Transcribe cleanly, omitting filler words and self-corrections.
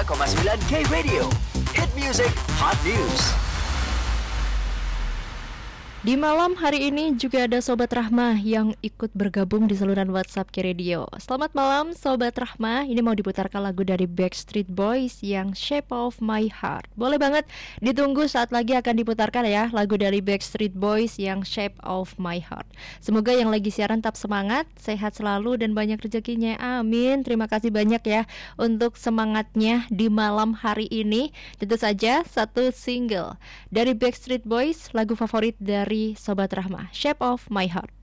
105,9 K Radio. Hit music, hot news. Di malam hari ini juga ada Sobat Rahmah yang ikut bergabung di saluran WhatsApp K Radio. Selamat malam Sobat Rahmah, ini mau diputarkan lagu dari Backstreet Boys yang Shape of My Heart. Boleh banget, ditunggu saat lagi akan diputarkan ya lagu dari Backstreet Boys yang Shape of My Heart. Semoga yang lagi siaran tetap semangat, sehat selalu dan banyak rezekinya, amin. Terima kasih banyak ya untuk semangatnya di malam hari ini. Tentu saja satu single dari Backstreet Boys, lagu favorit dari Sobat Rahmah, Shape of My Heart.